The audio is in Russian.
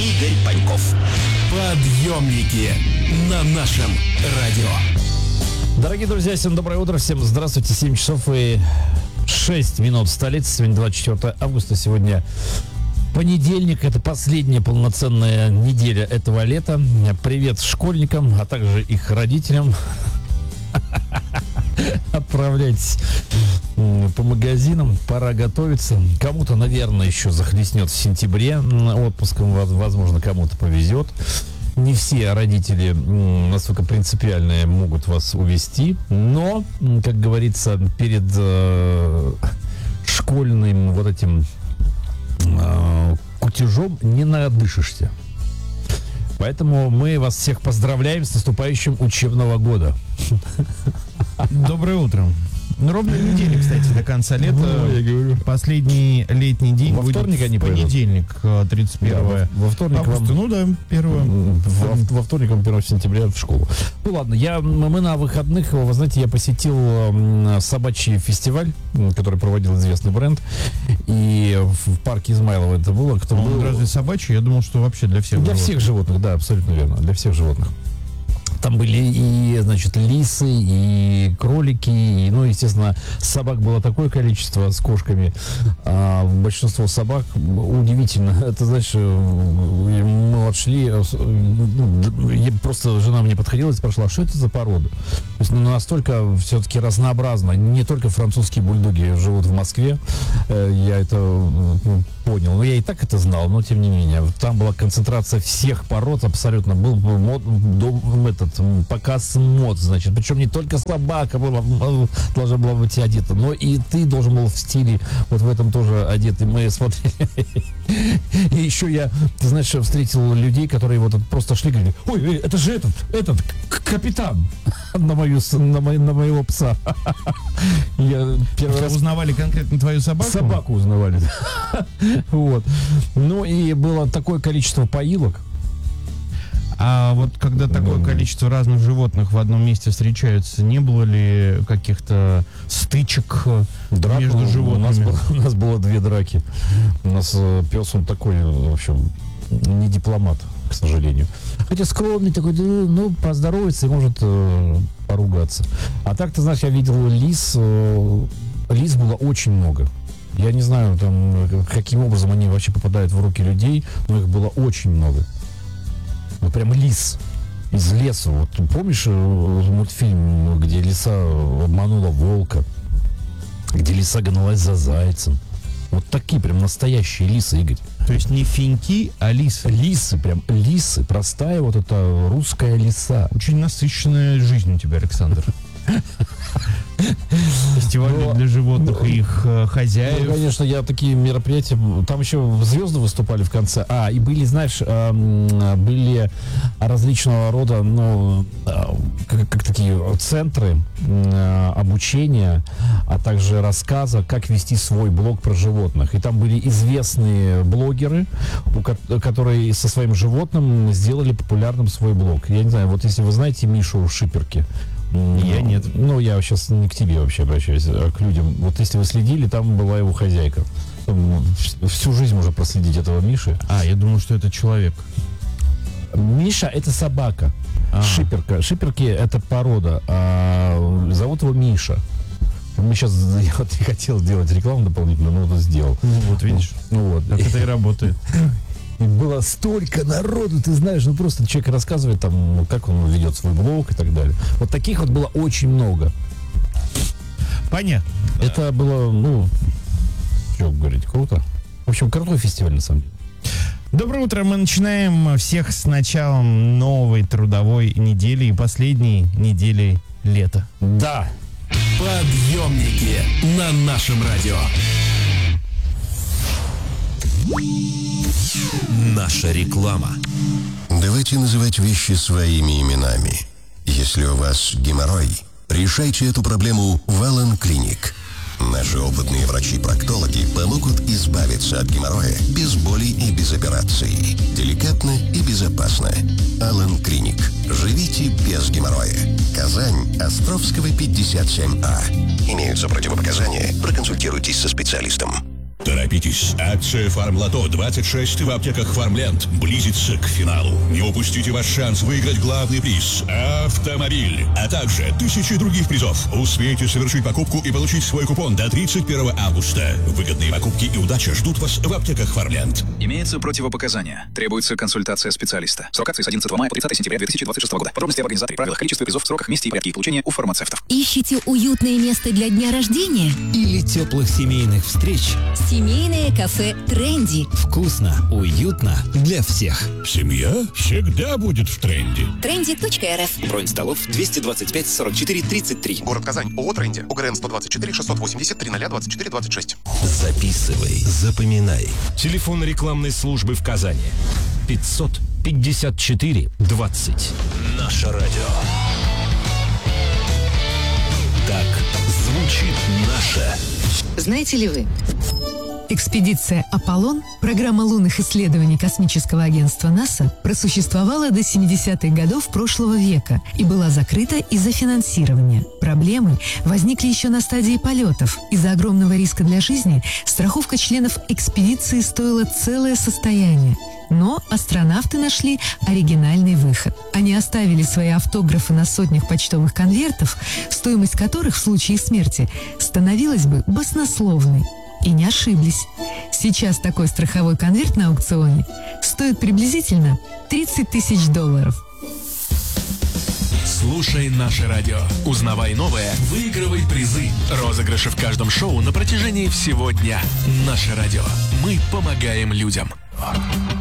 Игорь Паньков. Подъемники на нашем радио. Дорогие друзья, всем доброе утро, всем здравствуйте. 7 часов и 6 минут в столице. Сегодня 24 августа, сегодня понедельник. Это последняя полноценная неделя этого лета. Привет школьникам, а также их родителям. Отправляйтесь по магазинам, пора готовиться. Кому-то, наверное, еще захлестнет в сентябре отпуском, возможно, кому-то повезет. Не все родители настолько принципиальные могут вас увезти, но, как говорится, перед школьным вот этим кутежом не надышишься. Поэтому мы вас всех поздравляем с наступающим учебного года. Доброе утро. Ровно неделя, кстати, до конца лета. Я говорю. Последний летний день Во будет вторник они понедельник, 31 во вторник августа. вам... Ну да, 1 Во вторник, 1 сентября в школу. Ну ладно, мы на выходных, вы знаете, я посетил собачий фестиваль, который проводил известный бренд. И в парке Измайлова это было. Кто был... Разве собачий? Я думал, что вообще для всех Для всех животных, да, абсолютно верно. Для всех животных. Там были и, значит, лисы, и кролики, и, ну, естественно, собак было такое количество с кошками. А большинство собак удивительно. Это, знаешь, мы отшли, просто жена мне подходила и спрашивала, что это за порода? То есть настолько все-таки разнообразно. Не только французские бульдоги живут в Москве. Я это понял. Но я и так это знал, но тем не менее. Там была концентрация всех пород абсолютно. Был показ мод, значит. Причем не только собака должна была быть одета, но и ты должен был в стиле вот в этом тоже одет. И мы смотрели. И еще я, ты знаешь, встретил людей, которые вот просто шли и говорили, ой, это же этот капитан на моего пса. Я первый раз... Узнавали конкретно твою собаку? Собаку узнавали. Вот. Ну и было такое количество поилок. А вот когда такое количество разных животных в одном месте встречаются, не было ли каких-то стычек между животными? У нас было 2 драки. У нас пес, он такой, в общем, не дипломат, к сожалению. Хотя скромный такой, ну, поздоровается и может поругаться. А так, ты знаешь, я видел лис. Лис было очень много. Я не знаю, там, каким образом они вообще попадают в руки людей, но их было очень много. Ну, прям лис из леса. Вот помнишь мультфильм, где лиса обманула волка, где лиса гналась за зайцем? Вот такие прям настоящие лисы, Игорь. То есть не финьки, а лисы? Лисы, прям лисы. Простая вот эта русская лиса. Очень насыщенная жизнь у тебя, Александр. Фестиваль для животных и их хозяев. Ну, конечно, я такие мероприятия... Там еще звезды выступали в конце. И были, знаешь, были различного рода, ну, как такие центры обучения, а также рассказа, как вести свой блог про животных. И там были известные блогеры, которые со своим животным сделали популярным свой блог. Я не знаю, вот если вы знаете Мишу Шиперки. Я нет. Ну, я сейчас не к тебе вообще обращаюсь, а к людям. Вот если вы следили, там была его хозяйка. Всю жизнь можно проследить этого Миши. Я думал, что это человек. Миша — это собака. Шиперка. Шиперки — это порода. Зовут его Миша. Мы сейчас, я вот не хотел сделать рекламу дополнительно, но вот сделал. Ну, вот видишь. Ну, вот. Так это и работает. И было столько народу, ты знаешь, ну просто человек рассказывает там, как он ведет свой блог и так далее. Вот таких вот было очень много. Понятно. Это было, ну, что говорить, круто. В общем, крутой фестиваль, на самом деле. Доброе утро. Мы начинаем всех с началом новой трудовой недели и последней недели лета. Да. Подъемники на нашем радио. Наша реклама. Давайте называть вещи своими именами. Если у вас геморрой, решайте эту проблему в Аллен Клиник. Наши опытные врачи-проктологи помогут избавиться от геморроя без боли и без операций. Деликатно и безопасно. Аллен Клиник. Живите без геморроя. Казань, Островского, 57А. Имеются противопоказания. Проконсультируйтесь со специалистом. Торопитесь, акция «Фармлото 26» в аптеках «Фармленд» близится к финалу. Не упустите ваш шанс выиграть главный приз – автомобиль, а также 1000 других призов. Успейте совершить покупку и получить свой купон до 31 августа. Выгодные покупки и удача ждут вас в аптеках «Фармленд». Имеются противопоказания. Требуется консультация специалиста. Срок акции с 11 мая по 30 сентября 2026 года. Подробности об организаторе, правилах, количестве призов, сроках, месте и порядке их получения у фармацевтов. Ищите уютное место для дня рождения? Или теплых семейных встреч? Семейное кафе «Тренди». Вкусно, уютно для всех. Семья всегда будет в тренде. Trendy.rf. Бронь столов 225 44 33. Город Казань. ООО «Тренди». ОГРН 124 680 3024 26. Записывай, запоминай. Телефон рекламной службы в Казани. 554 20. Наше радио. Так звучит наше. Знаете ли вы? Экспедиция «Аполлон», программа лунных исследований космического агентства НАСА, просуществовала до 70-х годов прошлого века и была закрыта из-за финансирования. Проблемы возникли еще на стадии полетов. Из-за огромного риска для жизни страховка членов экспедиции стоила целое состояние. Но астронавты нашли оригинальный выход. Они оставили свои автографы на сотнях почтовых конвертов, стоимость которых в случае смерти становилась бы баснословной. И не ошиблись. Сейчас такой страховой конверт на аукционе стоит приблизительно $30 000. Слушай наше радио. Узнавай новое, выигрывай призы. Розыгрыши в каждом шоу на протяжении всего дня. Наше радио. Мы помогаем людям.